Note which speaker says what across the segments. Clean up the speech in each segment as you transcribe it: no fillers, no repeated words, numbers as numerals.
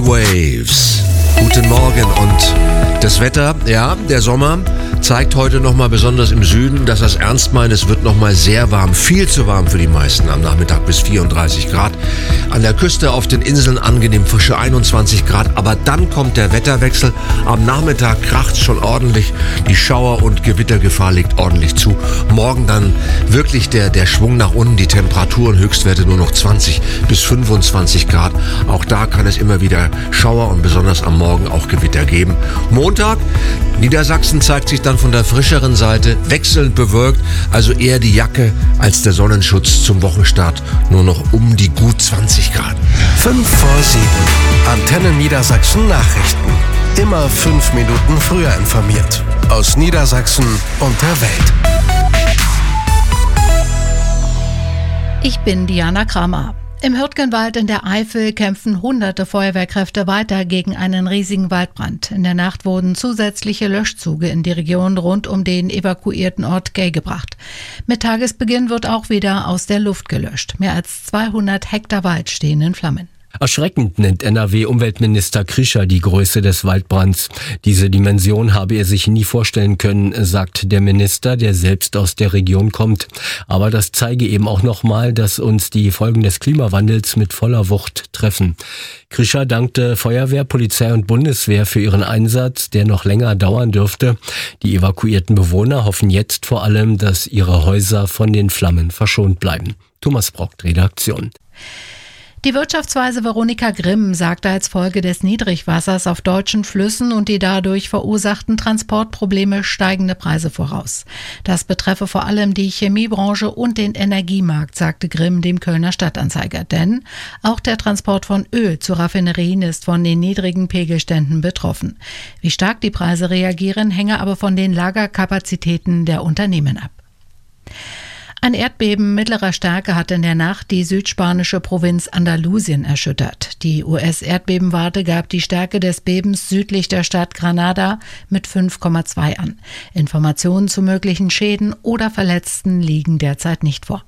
Speaker 1: Heatwaves. Guten Morgen und das Wetter, ja, der Sommer zeigt heute nochmal besonders im Süden, dass das ernst meint. Es wird nochmal sehr warm, viel zu warm für die meisten. Am Nachmittag bis 34 Grad. An der Küste auf den Inseln angenehm frische 21 Grad. Aber dann kommt der Wetterwechsel. Am Nachmittag kracht's schon ordentlich. Die Schauer- und Gewittergefahr legt ordentlich zu. Morgen dann wirklich der Schwung nach unten. Die Temperaturen, Höchstwerte nur noch 20 bis 25 Grad. Auch da kann es immer wieder Schauer und besonders am Morgen auch Gewitter geben. Montag, Niedersachsen zeigt sich dann von der frischeren Seite, wechselnd bewölkt, also eher die Jacke als der Sonnenschutz zum Wochenstart, nur noch um die gut 20 Grad.
Speaker 2: 5 vor 7. Antenne Niedersachsen Nachrichten. Immer 5 Minuten früher informiert. Aus Niedersachsen und der Welt.
Speaker 3: Ich bin Diana Kramer. Im Hürtgenwald in der Eifel kämpfen hunderte Feuerwehrkräfte weiter gegen einen riesigen Waldbrand. In der Nacht wurden zusätzliche Löschzüge in die Region rund um den evakuierten Ort Gey gebracht. Mit Tagesbeginn wird auch wieder aus der Luft gelöscht. Mehr als 200 Hektar Wald stehen in Flammen.
Speaker 4: Erschreckend nennt NRW-Umweltminister Krischer die Größe des Waldbrands. Diese Dimension habe er sich nie vorstellen können, sagt der Minister, der selbst aus der Region kommt. Aber das zeige eben auch nochmal, dass uns die Folgen des Klimawandels mit voller Wucht treffen. Krischer dankte Feuerwehr, Polizei und Bundeswehr für ihren Einsatz, der noch länger dauern dürfte. Die evakuierten Bewohner hoffen jetzt vor allem, dass ihre Häuser von den Flammen verschont bleiben. Thomas Brockt, Redaktion.
Speaker 3: Die Wirtschaftsweise Veronika Grimm sagte als Folge des Niedrigwassers auf deutschen Flüssen und die dadurch verursachten Transportprobleme steigende Preise voraus. Das betreffe vor allem die Chemiebranche und den Energiemarkt, sagte Grimm dem Kölner Stadtanzeiger. Denn auch der Transport von Öl zu Raffinerien ist von den niedrigen Pegelständen betroffen. Wie stark die Preise reagieren, hänge aber von den Lagerkapazitäten der Unternehmen ab. Ein Erdbeben mittlerer Stärke hat in der Nacht die südspanische Provinz Andalusien erschüttert. Die US-Erdbebenwarte gab die Stärke des Bebens südlich der Stadt Granada mit 5,2 an. Informationen zu möglichen Schäden oder Verletzten liegen derzeit nicht vor.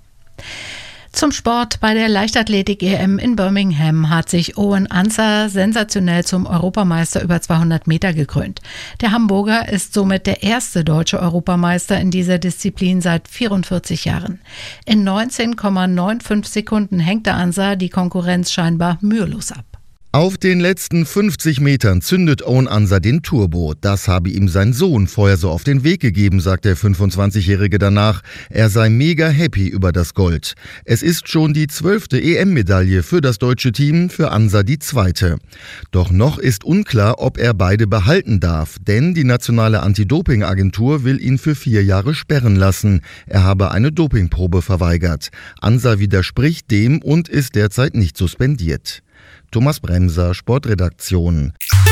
Speaker 3: Zum Sport. Bei der Leichtathletik-EM in Birmingham hat sich Owen Ansah sensationell zum Europameister über 200 Meter gekrönt. Der Hamburger ist somit der erste deutsche Europameister in dieser Disziplin seit 44 Jahren. In 19,95 Sekunden hängte Ansah die Konkurrenz scheinbar mühelos ab.
Speaker 5: Auf den letzten 50 Metern zündet Owen Ansah den Turbo. Das habe ihm sein Sohn vorher so auf den Weg gegeben, sagt der 25-Jährige danach. Er sei mega happy über das Gold. Es ist schon die 12. EM-Medaille für das deutsche Team, für Ansah die 2. Doch noch ist unklar, ob er beide behalten darf, denn die nationale Anti-Doping-Agentur will ihn für 4 Jahre sperren lassen. Er habe eine Dopingprobe verweigert. Ansah widerspricht dem und ist derzeit nicht suspendiert. Thomas Bremser, Sportredaktion.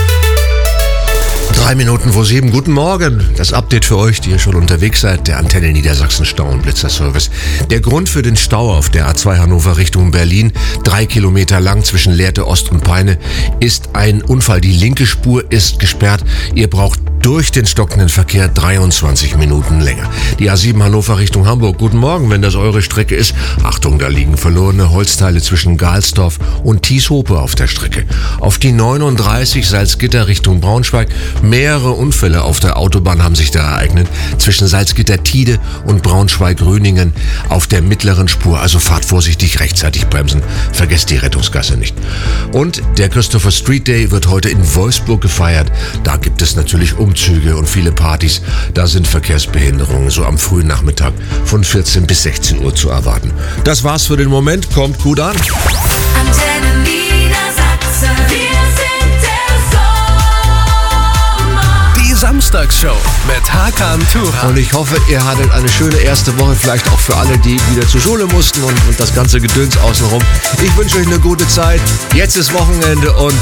Speaker 1: 3 Minuten vor 7. Guten Morgen. Das Update für euch, die ihr schon unterwegs seid, der Antenne Niedersachsen Stau- und Blitzerservice. Der Grund für den Stau auf der A2 Hannover Richtung Berlin, 3 Kilometer lang zwischen Lehrte Ost und Peine, ist ein Unfall. Die linke Spur ist gesperrt. Ihr braucht durch den stockenden Verkehr 23 Minuten länger. Die A7 Hannover Richtung Hamburg. Guten Morgen, wenn das eure Strecke ist. Achtung, da liegen verlorene Holzteile zwischen Galsdorf und Thieshope auf der Strecke. Auf die 39 Salzgitter Richtung Braunschweig. Mehrere Unfälle auf der Autobahn haben sich da ereignet. Zwischen Salzgitter-Tiede und Braunschweig-Rüningen auf der mittleren Spur. Also fahrt vorsichtig, rechtzeitig bremsen. Vergesst die Rettungsgasse nicht. Und der Christopher Street Day wird heute in Wolfsburg gefeiert. Da gibt es natürlich Umzüge und viele Partys. Da sind Verkehrsbehinderungen so am frühen Nachmittag von 14 bis 16 Uhr zu erwarten. Das war's für den Moment. Kommt gut an.
Speaker 6: Antenne Niedersachsen. Wir sind der Sommer.
Speaker 2: Die Samstagsshow mit Hakan Turan.
Speaker 1: Und ich hoffe, ihr hattet eine schöne erste Woche, vielleicht auch für alle, die wieder zur Schule mussten und das ganze Gedöns außenrum. Ich wünsche euch eine gute Zeit. Jetzt ist Wochenende und